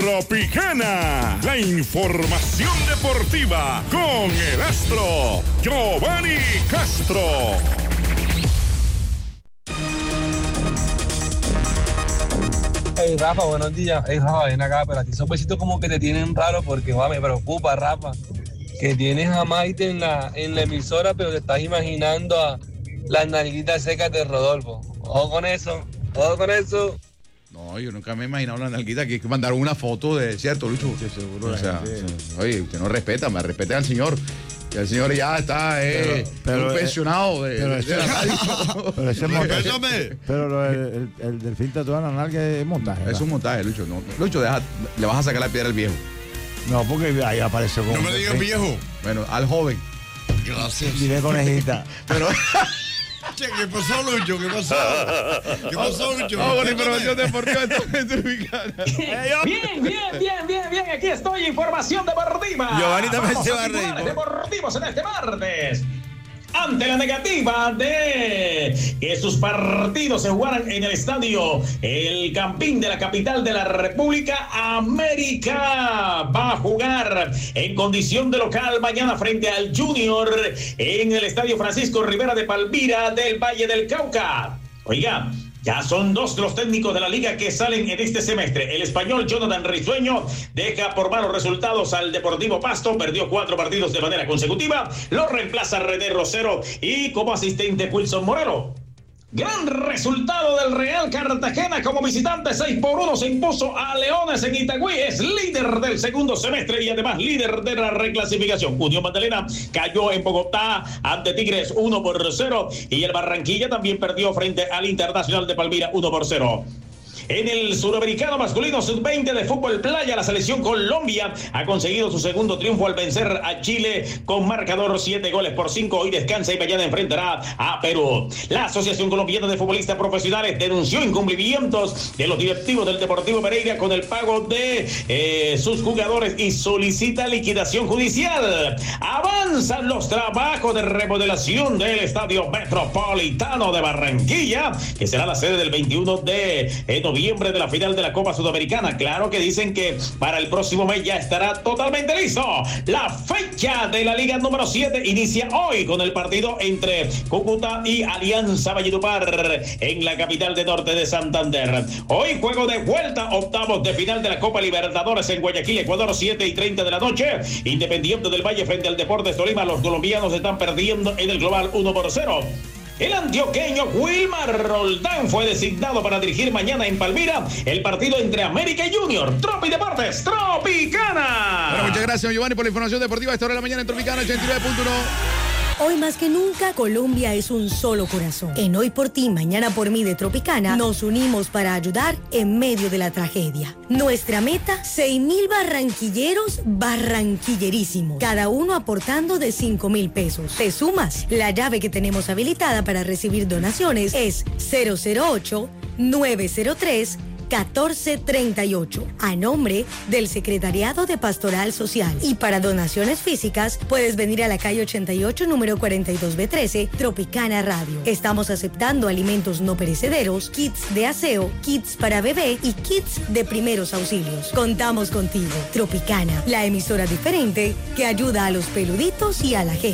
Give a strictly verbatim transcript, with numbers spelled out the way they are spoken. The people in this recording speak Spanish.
Tropicana, la información deportiva con el astro Giovanni Castro. Hey Rafa, buenos días. Hey Rafa, ven acá, pero a ti esos besitos como que te tienen raro porque va, me preocupa, Rafa, que tienes a Maite en la, en la emisora, pero te estás imaginando a las nalguitas secas de Rodolfo. Ojo con eso, ojo con eso. No, yo nunca me he imaginado una nalguita que hay que mandar una foto de, ¿cierto, Lucho? Sí, seguro. O sea, gente... oye, usted no respeta, me respeta al señor. Y el señor ya está eh, pero, pero, un pensionado de, pero de, ese, de la radio. Pero ese montaje. Pero el, el, el delfín tatuado en la nalga es montaje. Es un montaje, Lucho. No, Lucho, deja, le vas a sacar la piedra al viejo. No, porque ahí apareció con. No me digas viejo. Bueno, al joven. Gracias. Dile conejita. Pero. Che, ¿qué pasó, Lucho? ¿Qué pasó? ¿Qué pasó, Lucho? Vamos con la información deportiva en Tropicana. Bien, bien, bien, bien, bien. Aquí estoy, información deportiva. Giovanni también Vamos se va a a reír. titulares deportivos en este martes. Ante la negativa de que sus partidos se jugaran en el estadio El Campín de la capital de la República, América va a jugar en condición de local mañana frente al Junior en el estadio Francisco Rivera de Palmira del Valle del Cauca. Oiga, ya son dos los técnicos de la liga que salen en este semestre. El español Jonathan Risueño deja por malos resultados al Deportivo Pasto, perdió cuatro partidos de manera consecutiva, lo reemplaza René Rosero y como asistente Wilson Moreno. Gran resultado del Real Cartagena como visitante, seis por uno se impuso a Leones en Itagüí, es líder del segundo semestre y además líder de la reclasificación. Unión Magdalena cayó en Bogotá ante Tigres uno por cero y el Barranquilla también perdió frente al Internacional de Palmira uno por cero. En el suramericano masculino sub veinte de fútbol playa, la selección Colombia ha conseguido su segundo triunfo al vencer a Chile con marcador siete goles por cinco. Hoy descansa y mañana enfrentará a Perú. La Asociación Colombiana de Futbolistas Profesionales denunció incumplimientos de los directivos del Deportivo Pereira con el pago de eh, sus jugadores y solicita liquidación judicial. Avanzan los trabajos de remodelación del Estadio Metropolitano de Barranquilla, que será la sede del veintiuno de noviembre de la final de la Copa Sudamericana. Claro que dicen que para el próximo mes ya estará totalmente listo. La fecha de la Liga número siete inicia hoy con el partido entre Cúcuta y Alianza Valledupar en la capital de Norte de Santander. Hoy juego de vuelta, octavos de final de la Copa Libertadores en Guayaquil, Ecuador, siete y treinta de la noche. Independiente del Valle frente al Deportes Tolima. Los colombianos están perdiendo en el global uno por cero. El antioqueño Wilmar Roldán fue designado para dirigir mañana en Palmira el partido entre América y Junior. Tropi Deportes, Tropicana. Bueno, muchas gracias, Giovanni, por la información deportiva. Esta hora de la mañana en Tropicana ochenta y nueve punto uno. Hoy más que nunca, Colombia es un solo corazón. En Hoy por Ti, Mañana por Mí de Tropicana, nos unimos para ayudar en medio de la tragedia. Nuestra meta, seis mil barranquilleros barranquillerísimos, cada uno aportando de cinco mil pesos. ¿Te sumas? La llave que tenemos habilitada para recibir donaciones es cero cero ocho, nueve cero tres, catorce treinta y ocho, a nombre del Secretariado de Pastoral Social. Y para donaciones físicas, puedes venir a la calle ochenta y ocho, número cuarenta y dos B trece, Tropicana Radio. Estamos aceptando alimentos no perecederos, kits de aseo, kits para bebé y kits de primeros auxilios. Contamos contigo. Tropicana, la emisora diferente que ayuda a los peluditos y a la gente.